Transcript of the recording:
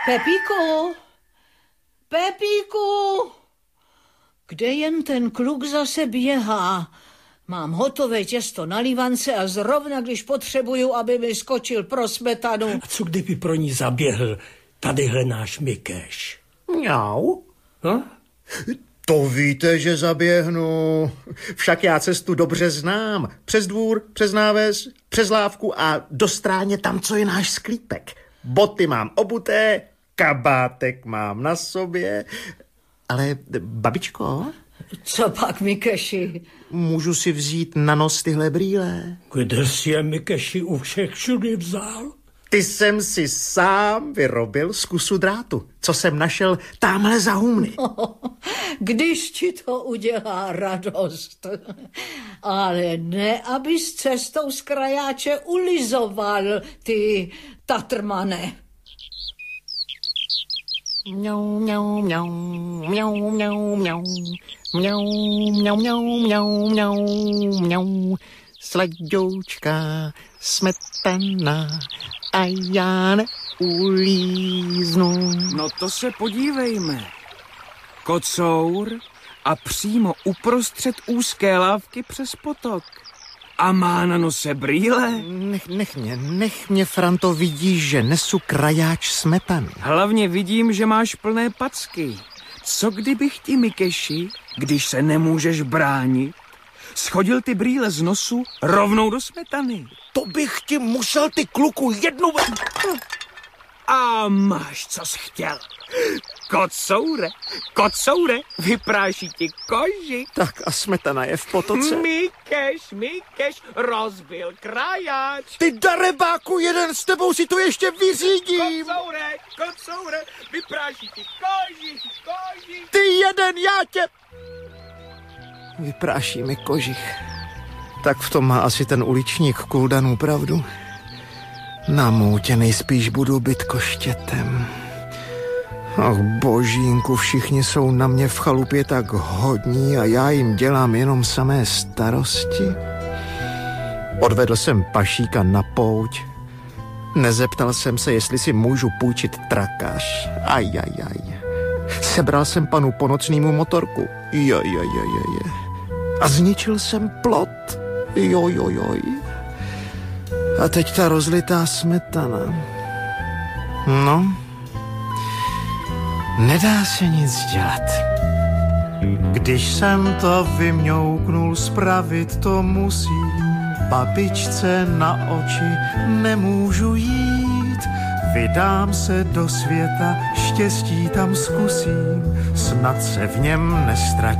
Pepíku! Pepíku! Kde jen ten kluk zase běhá? Mám hotové těsto na lívance a zrovna, když potřebuju, aby mi skočil pro smetanu. A co kdyby pro ní zaběhl tadyhle náš Mikeš? Mňau. No? To víte, že zaběhnu. Však já cestu dobře znám. Přes dvůr, přes náves, přes lávku a do stráně tam, co je náš sklípek. Boty mám obuté, kabátek mám na sobě. Ale, babičko? Co pak, Mikeši? Můžu si vzít na nos tyhle brýle? Kde jsi je, Mikeši, u všech všudy vzal? Ty jsem si sám vyrobil z kusu drátu, co jsem našel támhle za humny. Když ti to udělá radost. Ale ne, abys cestou z krajáče ulizoval, ty tatrmane. Mňau, mňau, mňau, mňau, mňau, mňau, mňau, mňau, mňau, mňau, mňau, mňau, sladoučka smetana a já neulíznu. No to se podívejme. Kocour a přímo uprostřed úzké lávky přes potok. A má na nose brýle. Nech mě, Franto, vidíš, že nesu krajáč smetany. Hlavně vidím, že máš plné packy. Co kdybych ti, Mikeši, když se nemůžeš bránit, schodil ty brýle z nosu rovnou do smetany? To bych ti musel, ty kluku, jednu... A máš, co jsi chtěl. Kocoure, vypráší ti koži. Tak a smetana je v potoce. Mikeš, rozbil krajáč. Ty darebáku, jeden s tebou si to ještě vyřídím. Kocoure, vypráší ti koži. Ty jeden, já tě... Vypráší mi kožich. Tak v tom má asi ten uličník Kuldanů pravdu. Na moutě nejspíš budu být koštětem. Ach božínku, všichni jsou na mě v chalupě tak hodní a já jim dělám jenom samé starosti. Odvedl jsem pašíka na pouť. Nezeptal jsem se, jestli si můžu půjčit trakaš. Ajajaj. Sebral jsem panu Ponocnýmu motorku. Jojojojoj. A zničil jsem plot. Jojojoj. A teď ta rozlitá smetana. No, nedá se nic dělat. Když jsem to vymňouknul, spravit to musím. Babičce na oči nemůžu jít. Vydám se do světa, štěstí tam zkusím. Snad se v něm nestratím.